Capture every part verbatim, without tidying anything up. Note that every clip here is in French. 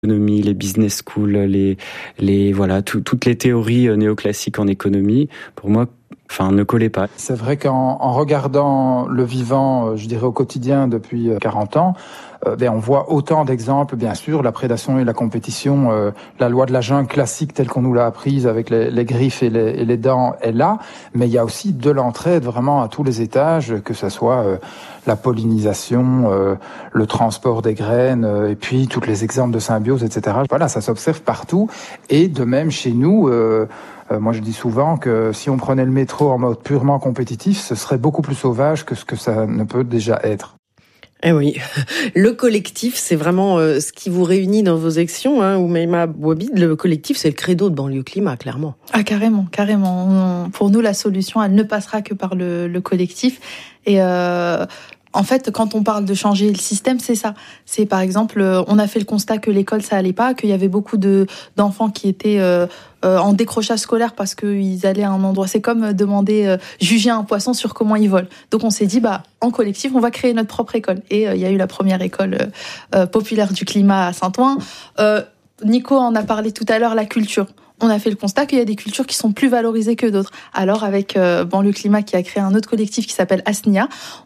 l'économie, les business schools, les, les, voilà, tout, toutes les théories néoclassiques en économie, pour moi, enfin, ne collaient pas. C'est vrai qu'en en regardant le vivant, je dirais au quotidien depuis quarante ans, euh, ben on voit autant d'exemples, bien sûr, la prédation et la compétition, euh, la loi de la jungle classique telle qu'on nous l'a apprise avec les, les griffes et les, et les dents est là, mais il y a aussi de l'entraide vraiment à tous les étages, que ce soit euh, la pollinisation, euh, le transport des graines, euh, et puis tous les exemples de symbiose, et cetera. Voilà, ça s'observe partout, et de même chez nous, euh, euh, moi je dis souvent que si on prenait le métro en mode purement compétitif, ce serait beaucoup plus sauvage que ce que ça ne peut déjà être. Eh oui, le collectif, c'est vraiment euh, ce qui vous réunit dans vos actions, hein, Oumaima Bouabid. Le collectif, c'est le credo de Banlieue Climat, clairement. Ah, carrément, carrément. On, pour nous, la solution, elle ne passera que par le, le collectif. Et euh, en fait, quand on parle de changer le système, c'est ça. C'est par exemple, on a fait le constat que l'école, ça allait pas, qu'il y avait beaucoup de d'enfants qui étaient euh, euh, en décrochage scolaire parce qu'ils allaient à un endroit. C'est comme demander, euh, juger un poisson sur comment il vole. Donc on s'est dit, bah en collectif, on va créer notre propre école. Et euh, il y a eu la première école euh, populaire du climat à Saint-Ouen. Euh, Nico en a parlé tout à l'heure, la culture. On a fait le constat qu'il y a des cultures qui sont plus valorisées que d'autres. Alors, avec euh, Banlieue Climat qui a créé un autre collectif qui s'appelle Asnia,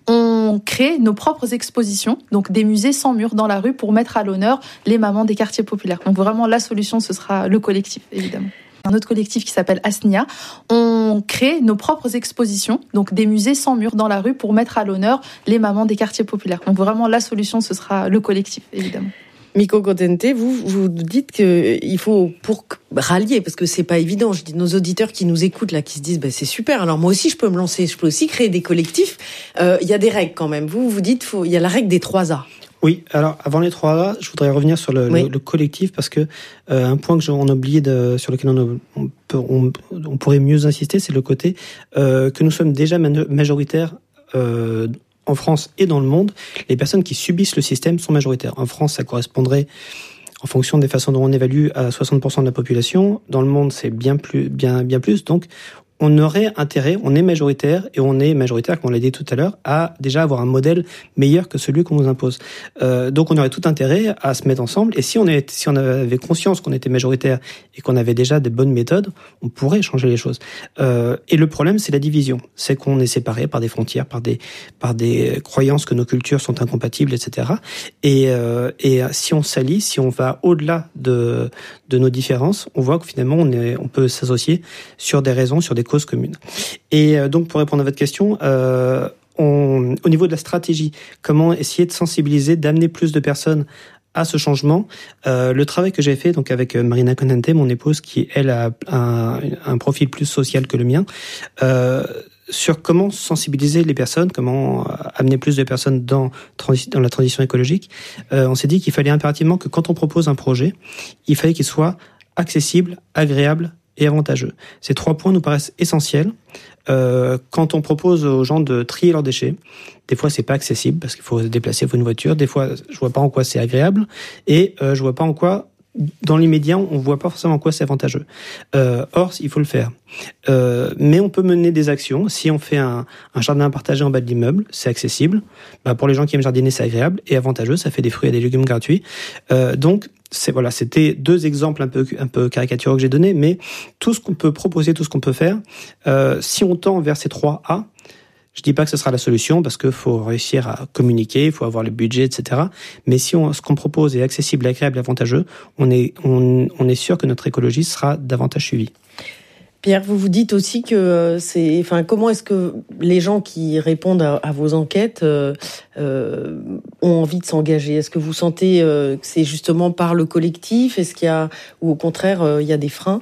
on crée nos propres expositions, donc des musées sans murs dans la rue pour mettre à l'honneur les mamans des quartiers populaires. Donc vraiment, la solution, ce sera le collectif, évidemment. Un autre collectif qui s'appelle Asnia, on crée nos propres expositions, donc des musées sans murs dans la rue pour mettre à l'honneur les mamans des quartiers populaires. Donc vraiment, la solution, ce sera le collectif, évidemment. Miko Contente, vous, vous dites qu'il faut, pour rallier, parce que c'est pas évident, je dis nos auditeurs qui nous écoutent là, qui se disent, bah, c'est super, alors moi aussi je peux me lancer, je peux aussi créer des collectifs, euh, il y a des règles quand même. Vous, vous dites, faut, il y a la règle des trois A. Oui, alors avant les trois A, je voudrais revenir sur le, oui. le, le collectif, parce que euh, un point que on a oublié de, sur lequel on, on, peut, on, on pourrait mieux insister, c'est le côté euh, que nous sommes déjà majoritaires euh, en France et dans le monde. Les personnes qui subissent le système sont majoritaires. En France, ça correspondrait, en fonction des façons dont on évalue, à soixante pour cent de la population. Dans le monde, c'est bien plus, bien, bien plus. Donc, on aurait intérêt, on est majoritaire, et on est majoritaire, comme on l'a dit tout à l'heure, à déjà avoir un modèle meilleur que celui qu'on nous impose. Euh, donc on aurait tout intérêt à se mettre ensemble, et si on, est, si on avait conscience qu'on était majoritaire et qu'on avait déjà des bonnes méthodes, on pourrait changer les choses. Euh, et le problème, c'est la division. C'est qu'on est séparés par des frontières, par des, par des croyances que nos cultures sont incompatibles, et cetera. Et, euh, et si on s'allie, si on va au-delà de, de nos différences, on voit que finalement on, est, on peut s'associer sur des raisons, sur des causes communes. Et donc, pour répondre à votre question, euh, on, au niveau de la stratégie, comment essayer de sensibiliser, d'amener plus de personnes à ce changement. Euh, le travail que j'ai fait donc avec Marina Contente, mon épouse, qui elle a un, un profil plus social que le mien, euh, sur comment sensibiliser les personnes, comment amener plus de personnes dans, dans la transition écologique. Euh, on s'est dit qu'il fallait impérativement que quand on propose un projet, il fallait qu'il soit accessible, agréable et avantageux. Ces trois points nous paraissent essentiels. Euh, quand on propose aux gens de trier leurs déchets, des fois c'est pas accessible parce qu'il faut se déplacer, il faut une voiture. Des fois, je vois pas en quoi c'est agréable, et euh, je vois pas en quoi, dans l'immédiat, on voit pas forcément en quoi c'est avantageux. Euh, or, il faut le faire. Euh, mais on peut mener des actions. Si on fait un, un jardin partagé en bas de l'immeuble, c'est accessible. Bah, pour les gens qui aiment jardiner, c'est agréable et avantageux. Ça fait des fruits et des légumes gratuits. Euh, donc, c'est voilà, c'était deux exemples un peu un peu caricaturaux que j'ai donnés, mais tout ce qu'on peut proposer, tout ce qu'on peut faire, euh, si on tend vers ces trois A. Je dis pas que ce sera la solution, parce qu'il faut réussir à communiquer, il faut avoir le budget, et cetera. Mais si on, ce qu'on propose est accessible, agréable, avantageux, on est, on, on est sûr que notre écologie sera davantage suivie. Pierre, vous vous dites aussi que c'est, enfin, comment est-ce que les gens qui répondent à, à vos enquêtes euh, euh, ont envie de s'engager? Est-ce que vous sentez euh, que c'est justement par le collectif? Est-ce qu'il y a, ou au contraire, euh, il y a des freins?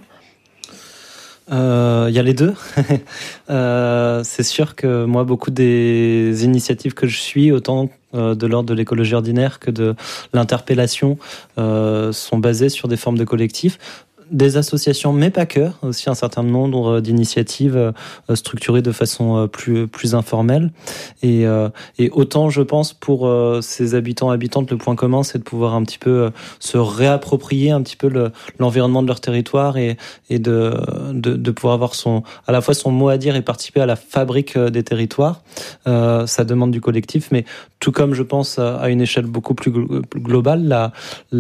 Il euh, y a les deux. euh, c'est sûr que moi, beaucoup des initiatives que je suis, autant euh, de l'ordre de l'écologie ordinaire que de l'interpellation, euh, sont basées sur des formes de collectifs. Des associations, mais pas que, aussi un certain nombre d'initiatives structurées de façon plus plus informelle. Et, et autant, je pense, pour ces habitants habitantes, le point commun, c'est de pouvoir un petit peu se réapproprier un petit peu le, l'environnement de leur territoire, et, et de, de, de pouvoir avoir son, à la fois son mot à dire et participer à la fabrique des territoires. Euh, ça demande du collectif, mais tout comme je pense à une échelle beaucoup plus globale, la, la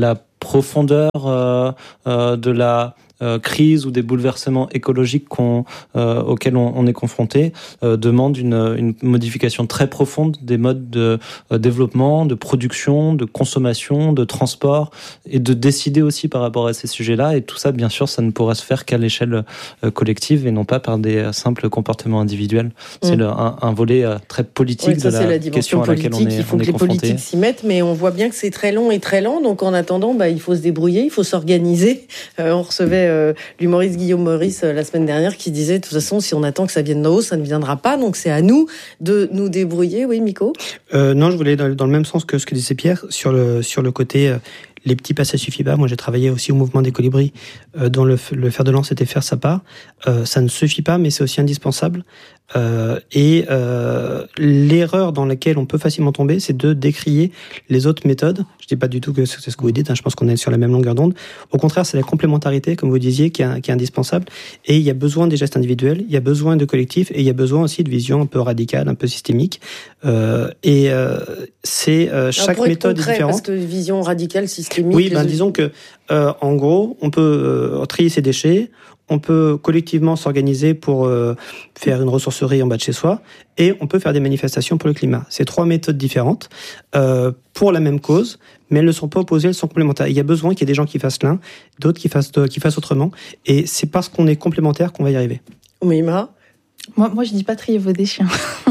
profondeur euh, euh, de la Euh, crise ou des bouleversements écologiques qu'on, euh, auxquels on, on est confronté euh, demande une, une modification très profonde des modes de euh, développement, de production, de consommation, de transport, et de décider aussi par rapport à ces sujets-là. Et tout ça, bien sûr, ça ne pourra se faire qu'à l'échelle euh, collective et non pas par des simples comportements individuels. Mmh. C'est le, un, un volet euh, très politique oui, ça, de la, la question à laquelle on est, il faut on que est les confronté. Politiques s'y mettent, mais on voit bien que c'est très long et très lent. Donc en attendant, bah, il faut se débrouiller, il faut s'organiser. Euh, on recevait Euh, l'humoriste Guillaume Meurice euh, la semaine dernière qui disait de toute façon si on attend que ça vienne d'en haut ça ne viendra pas, donc c'est à nous de nous débrouiller. Oui, Miko euh, Non, je voulais dans, dans le même sens que ce que disait Pierre sur le, sur le côté euh, les petits pas ça suffit pas. Moi j'ai travaillé aussi au mouvement des colibris euh, dont le, le fer de lance était faire sa part. Euh, ça ne suffit pas mais c'est aussi indispensable. Euh, et euh, l'erreur dans laquelle on peut facilement tomber, c'est de décrier les autres méthodes. Je dis pas du tout que c'est ce que vous dites, hein, je pense qu'on est sur la même longueur d'onde. Au contraire, c'est la complémentarité, comme vous disiez, qui est, qui est indispensable. Et il y a besoin des gestes individuels, il y a besoin de collectifs, et il y a besoin aussi de visions un peu radicales, un peu systémiques. Euh, et euh, c'est euh, chaque pour être méthode concret, est différente. Parce que vision radicale, systémique. Oui, ben disons que euh, en gros, on peut euh, trier ses déchets. On peut collectivement s'organiser pour euh, faire une ressourcerie en bas de chez soi et on peut faire des manifestations pour le climat. C'est trois méthodes différentes euh, pour la même cause, mais elles ne sont pas opposées, elles sont complémentaires. Il y a besoin qu'il y ait des gens qui fassent l'un, d'autres qui fassent, qui fassent autrement, et c'est parce qu'on est complémentaires qu'on va y arriver. Oumima ? Moi, moi, je dis pas trier vos déchets.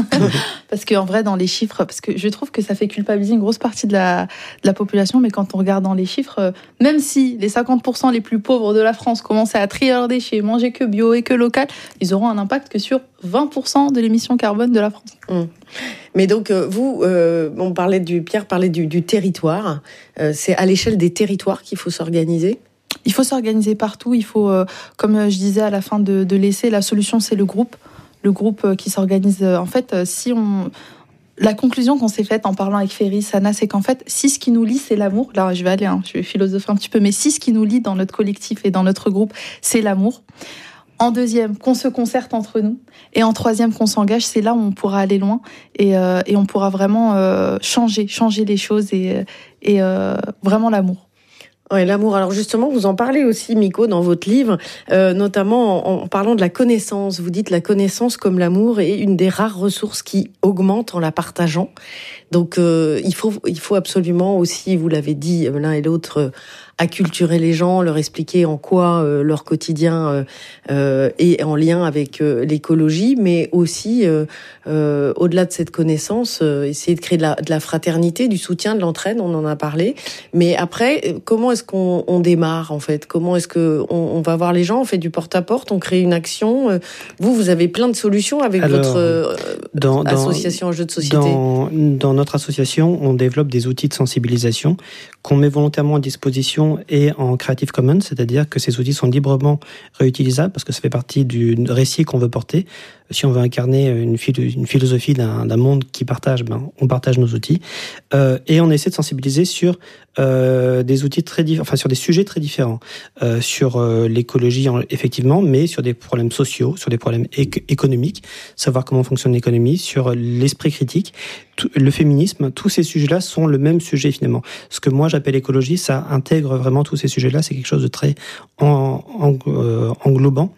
Parce qu'en vrai, dans les chiffres, parce que je trouve que ça fait culpabiliser une grosse partie de la, de la population, mais quand on regarde dans les chiffres, même si les cinquante pour cent les plus pauvres de la France commençaient à trier leurs déchets, manger que bio et que local, ils auront un impact que sur vingt pour cent de l'émission carbone de la France. Mmh. Mais donc, vous, euh, on parlait du, Pierre parlait du, du territoire. Euh, c'est à l'échelle des territoires qu'il faut s'organiser ? Il faut s'organiser partout. Il faut, euh, comme je disais à la fin de, de l'essai, la solution, c'est le groupe. Le groupe qui s'organise. En fait, si on... La conclusion qu'on s'est faite en parlant avec Ferry, Sana, c'est qu'en fait, si ce qui nous lie, c'est l'amour, là, je vais aller, hein, je vais philosopher un petit peu, mais si ce qui nous lie dans notre collectif et dans notre groupe, c'est l'amour. En deuxième, qu'on se concerte entre nous. Et en troisième, qu'on s'engage, c'est là où on pourra aller loin et, euh, et on pourra vraiment euh, changer, changer les choses et, et euh, vraiment l'amour. Ouais, l'amour. Alors justement, vous en parlez aussi, Miko, dans votre livre, euh, notamment en, en parlant de la connaissance. Vous dites la connaissance comme l'amour est une des rares ressources qui augmente en la partageant. Donc euh, il faut il faut absolument aussi, vous l'avez dit l'un et l'autre, euh, acculturer les gens, leur expliquer en quoi euh, leur quotidien euh, euh, est en lien avec euh, l'écologie, mais aussi euh, euh, au-delà de cette connaissance, euh, essayer de créer de la, de la fraternité, du soutien, de l'entraide. On en a parlé. Mais après, comment est-ce qu'on on démarre en fait ? Comment est-ce que on, on va voir les gens ? On fait du porte-à-porte, on crée une action. Euh, vous, vous avez plein de solutions avec Alors, votre euh, dans, association dans, Jeux de société. Dans, dans notre association, on développe des outils de sensibilisation qu'on met volontairement à disposition et en Creative Commons, c'est-à-dire que ces outils sont librement réutilisables parce que ça fait partie du récit qu'on veut porter. Si on veut incarner une, une philosophie d'un, d'un monde qui partage, ben, on partage nos outils. Euh, et on essaie de sensibiliser sur euh, des outils très différents, enfin sur des sujets très différents, euh, sur euh, l'écologie effectivement, mais sur des problèmes sociaux, sur des problèmes éc- économiques, savoir comment fonctionne l'économie, sur l'esprit critique, tout, le féminisme. Tous ces sujets-là sont le même sujet finalement. Ce que moi j'appelle écologie, ça intègre vraiment tous ces sujets-là. C'est quelque chose de très en, en, euh, englobant.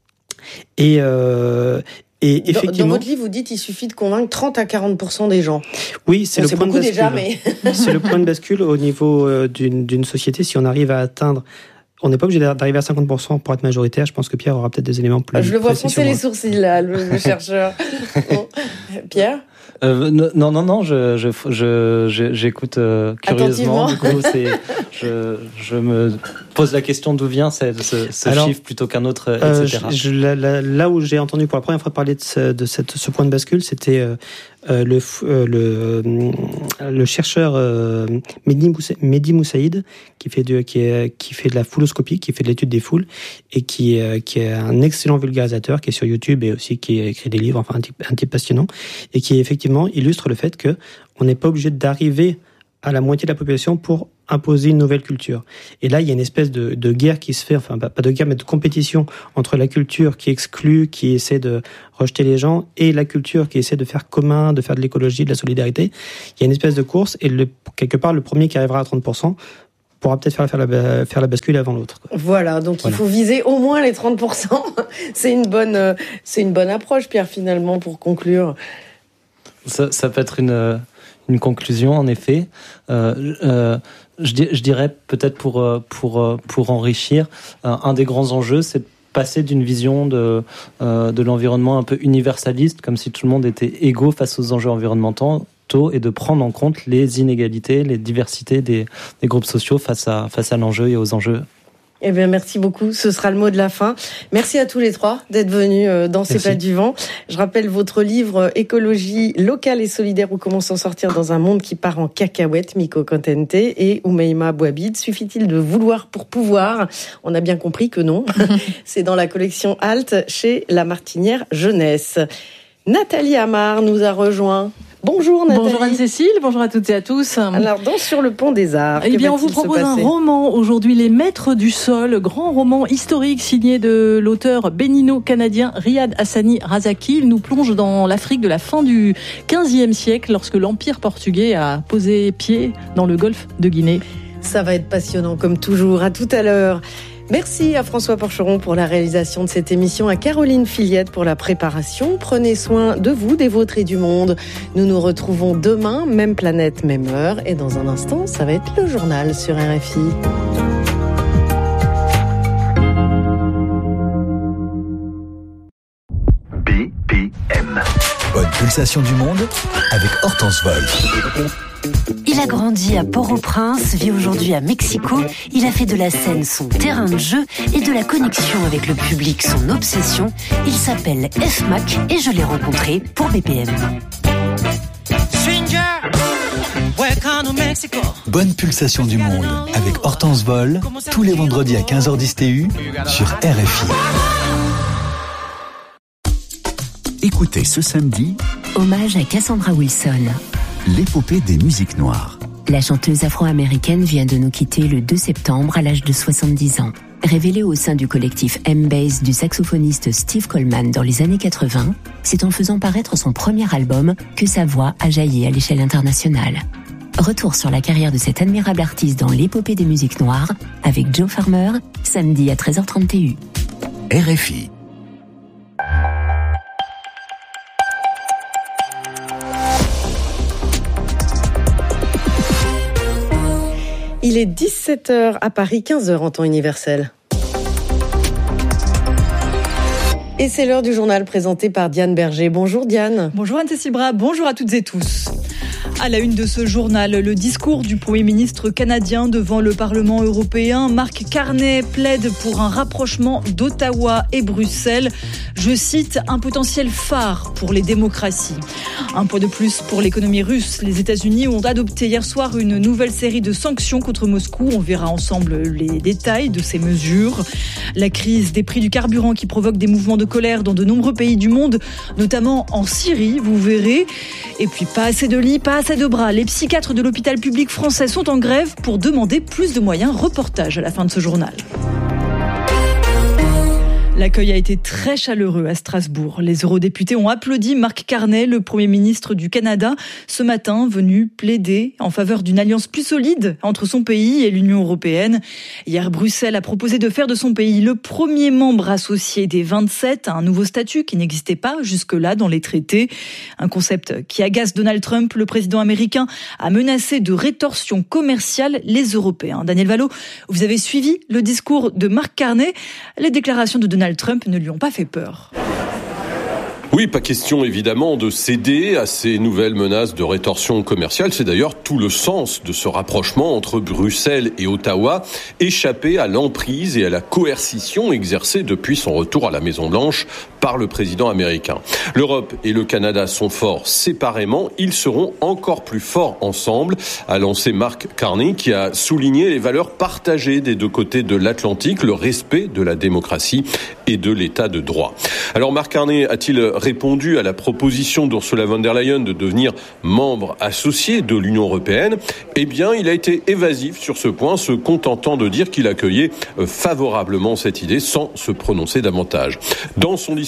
Et, euh, et effectivement, dans votre livre, vous dites qu'il suffit de convaincre trente à quarante pour cent des gens. Oui, c'est bon, le c'est point de bascule. Déjà, mais... c'est le point de bascule au niveau d'une, d'une société. Si on arrive à atteindre, on n'est pas obligé d'arriver à cinquante pour cent pour être majoritaire. Je pense que Pierre aura peut-être des éléments plus. Je le vois froncer les sourcils là, le, le chercheur. Bon. Pierre. Euh, non, non, non, je, je, je, je, j'écoute euh, curieusement. Du coup, c'est, je, je me pose la question d'où vient ce, ce, ce Alors, chiffre plutôt qu'un autre, et cetera. Euh, je, là, là, là où j'ai entendu pour la première fois parler de ce, de cette, ce point de bascule, c'était euh, euh, le, euh, le, le chercheur euh, Mehdi, Moussa, Mehdi Moussaïd, qui fait, de, qui, est, qui fait de la fouloscopie, qui fait de l'étude des foules, et qui, euh, qui est un excellent vulgarisateur, qui est sur YouTube et aussi qui a écrit des livres, enfin un type, un type passionnant, et qui effectivement illustre le fait que on n'est pas obligé d'arriver à la moitié de la population pour imposer une nouvelle culture. Et là, il y a une espèce de, de guerre qui se fait, enfin pas de guerre, mais de compétition entre la culture qui exclut, qui essaie de rejeter les gens, et la culture qui essaie de faire commun, de faire de l'écologie, de la solidarité. Il y a une espèce de course, et le, quelque part, le premier qui arrivera à trente pour cent pourra peut-être faire, faire, la, faire la bascule avant l'autre. Quoi. Voilà, donc voilà. Il faut viser au moins les trente pour cent. C'est une bonne, c'est une bonne approche, Pierre, finalement, pour conclure. Ça, ça peut être une, une conclusion, en effet. Euh, euh, je, je dirais peut-être pour, pour, pour enrichir, un des grands enjeux, c'est de passer d'une vision de, euh, de l'environnement un peu universaliste, comme si tout le monde était égaux face aux enjeux environnementaux, et de prendre en compte les inégalités, les diversités des, des groupes sociaux face à, face à l'enjeu et aux enjeux. Eh bien, merci beaucoup. Ce sera le mot de la fin. Merci à tous les trois d'être venus dans Ces Pas du Vent. Je rappelle votre livre Écologie locale et solidaire ou comment s'en sortir dans un monde qui part en cacahuète, Miko Kontente et Oumeima Bouabid. Suffit-il de vouloir pour pouvoir? On a bien compris que non. C'est dans la collection Alt chez La Martinière Jeunesse. Nathalie Amar nous a rejoint. Bonjour Nathalie. Bonjour Anne-Cécile, bonjour à toutes et à tous. Alors, dans Sur le pont des Arts, eh bien, on vous propose un roman aujourd'hui, Les Maîtres du Sol, grand roman historique signé de l'auteur bénino-canadien Riyad Hassani Razaki. Il nous plonge dans l'Afrique de la fin du quinzième siècle, lorsque l'Empire portugais a posé pied dans le golfe de Guinée. Ça va être passionnant comme toujours. À tout à l'heure. Merci à François Porcheron pour la réalisation de cette émission, à Caroline Fillette pour la préparation. Prenez soin de vous, des vôtres et du monde. Nous nous retrouvons demain, même planète, même heure. Et dans un instant, ça va être le journal sur R F I. B P M. Bonne pulsation du monde avec Hortense Vol. Il a grandi à Port-au-Prince, vit aujourd'hui à Mexico. Il a fait de la scène son terrain de jeu et de la connexion avec le public son obsession. Il s'appelle F M A C et je l'ai rencontré pour B P M. Bonne pulsation du monde avec Hortense Vol, tous les vendredis à quinze heures dix T U sur R F I. Écoutez ce samedi, hommage à Cassandra Wilson. L'épopée des musiques noires. La chanteuse afro-américaine vient de nous quitter le deux septembre à l'âge de soixante-dix ans. Révélée au sein du collectif M-Bass du saxophoniste Steve Coleman dans les années quatre-vingts, c'est en faisant paraître son premier album que sa voix a jailli à l'échelle internationale. Retour sur la carrière de cette admirable artiste dans l'épopée des musiques noires avec Joe Farmer, samedi à treize heures trente T U. R F I. Il est dix-sept heures à Paris, quinze heures en temps universel. Et c'est l'heure du journal présenté par Diane Berger. Bonjour Diane. Bonjour Anne-Cécile Bras, bonjour à toutes et tous. À la une de ce journal, le discours du Premier ministre canadien devant le Parlement européen. Mark Carney plaide pour un rapprochement d'Ottawa et Bruxelles. Je cite, un potentiel phare pour les démocraties. Un point de plus pour l'économie russe. Les États-Unis ont adopté hier soir une nouvelle série de sanctions contre Moscou. On verra ensemble les détails de ces mesures. La crise des prix du carburant qui provoque des mouvements de colère dans de nombreux pays du monde, notamment en Syrie, vous verrez. Et puis pas assez de lits, pas assez de bras. Les psychiatres de l'hôpital public français sont en grève pour demander plus de moyens. Reportage à la fin de ce journal. L'accueil a été très chaleureux à Strasbourg. Les eurodéputés ont applaudi Mark Carney, le Premier ministre du Canada, ce matin venu plaider en faveur d'une alliance plus solide entre son pays et l'Union européenne. Hier, Bruxelles a proposé de faire de son pays le premier membre associé des vingt-sept à un nouveau statut qui n'existait pas jusque-là dans les traités. Un concept qui agace Donald Trump. Le président américain a menacé de rétorsion commerciale les Européens. Daniel Valo, vous avez suivi le discours de Mark Carney. Les déclarations de Donald Trump ne lui ont pas fait peur. Oui, pas question évidemment de céder à ces nouvelles menaces de rétorsion commerciale. C'est d'ailleurs tout le sens de ce rapprochement entre Bruxelles et Ottawa, échapper à l'emprise et à la coercition exercée depuis son retour à la Maison-Blanche par le président américain. L'Europe et le Canada sont forts séparément, ils seront encore plus forts ensemble, a lancé Mark Carney, qui a souligné les valeurs partagées des deux côtés de l'Atlantique, le respect de la démocratie et de l'état de droit. Alors Mark Carney a-t-il répondu à la proposition d'Ursula von der Leyen de devenir membre associé de l'Union européenne? Eh bien, il a été évasif sur ce point, se contentant de dire qu'il accueillait favorablement cette idée sans se prononcer davantage. Dans son discours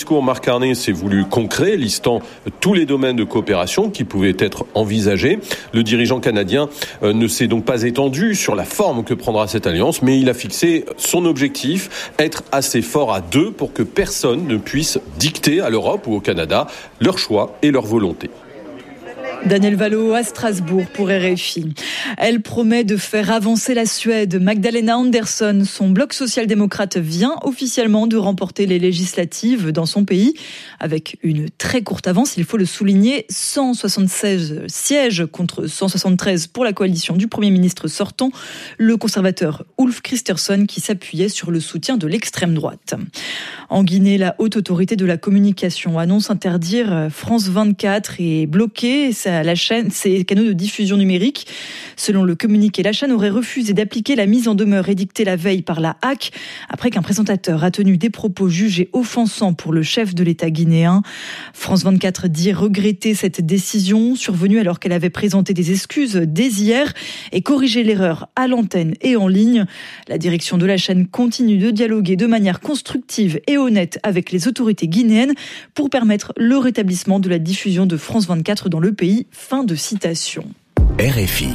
discours, Mark Carney s'est voulu concret, listant tous les domaines de coopération qui pouvaient être envisagés. Le dirigeant canadien ne s'est donc pas étendu sur la forme que prendra cette alliance, mais il a fixé son objectif, être assez fort à deux pour que personne ne puisse dicter à l'Europe ou au Canada leur choix et leur volonté. Daniel Valo à Strasbourg pour R F I. Elle promet de faire avancer la Suède. Magdalena Andersson, son bloc social-démocrate, vient officiellement de remporter les législatives dans son pays avec une très courte avance, il faut le souligner, cent soixante-seize sièges contre cent soixante-treize pour la coalition du Premier ministre sortant, le conservateur Ulf Kristersson qui s'appuyait sur le soutien de l'extrême droite. En Guinée, la haute autorité de la communication annonce interdire France vingt-quatre et bloquer sa la chaîne, ses canaux de diffusion numérique. Selon le communiqué, la chaîne aurait refusé d'appliquer la mise en demeure édictée la veille par la H A C après qu'un présentateur a tenu des propos jugés offensants pour le chef de l'État guinéen. France vingt-quatre dit regretter cette décision survenue alors qu'elle avait présenté des excuses dès hier et corrigé l'erreur à l'antenne et en ligne. La direction de la chaîne continue de dialoguer de manière constructive et honnête avec les autorités guinéennes pour permettre le rétablissement de la diffusion de France vingt-quatre dans le pays. Fin de citation. R F I.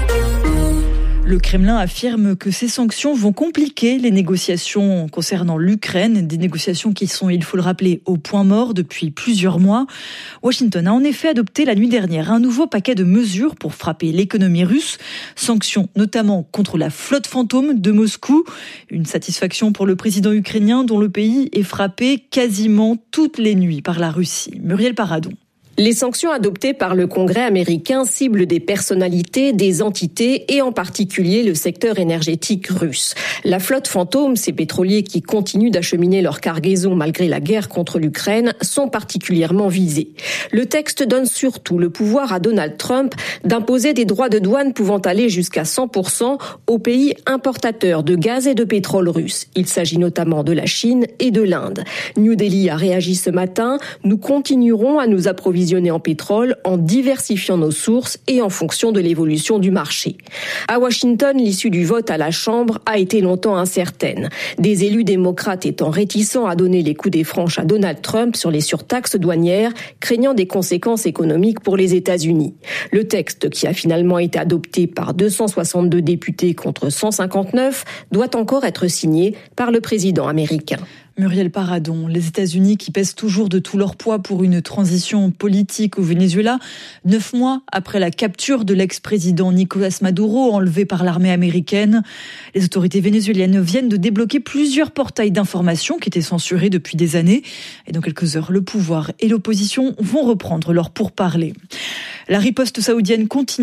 Le Kremlin affirme que ces sanctions vont compliquer les négociations concernant l'Ukraine, des négociations qui sont, il faut le rappeler, au point mort depuis plusieurs mois. Washington a en effet adopté la nuit dernière un nouveau paquet de mesures pour frapper l'économie russe, sanctions notamment contre la flotte fantôme de Moscou. Une satisfaction pour le président ukrainien dont le pays est frappé quasiment toutes les nuits par la Russie. Muriel Paradon. Les sanctions adoptées par le Congrès américain ciblent des personnalités, des entités et en particulier le secteur énergétique russe. La flotte fantôme, ces pétroliers qui continuent d'acheminer leur cargaison malgré la guerre contre l'Ukraine, sont particulièrement visés. Le texte donne surtout le pouvoir à Donald Trump d'imposer des droits de douane pouvant aller jusqu'à cent pour cent aux pays importateurs de gaz et de pétrole russe. Il s'agit notamment de la Chine et de l'Inde. New Delhi a réagi ce matin. Nous continuerons à nous approvisionner en pétrole en diversifiant nos sources et en fonction de l'évolution du marché. À Washington, l'issue du vote à la Chambre a été longtemps incertaine. Des élus démocrates étant réticents à donner les coups des franches à Donald Trump sur les surtaxes douanières, craignant des conséquences économiques pour les États-Unis. Le texte, qui a finalement été adopté par deux cent soixante-deux députés contre cent cinquante-neuf, doit encore être signé par le président américain. Muriel Paradon, les États-Unis qui pèsent toujours de tout leur poids pour une transition politique au Venezuela, neuf mois après la capture de l'ex-président Nicolás Maduro enlevé par l'armée américaine. Les autorités vénézuéliennes viennent de débloquer plusieurs portails d'information qui étaient censurés depuis des années. Et dans quelques heures, le pouvoir et l'opposition vont reprendre leur pourparlers. La riposte saoudienne continue.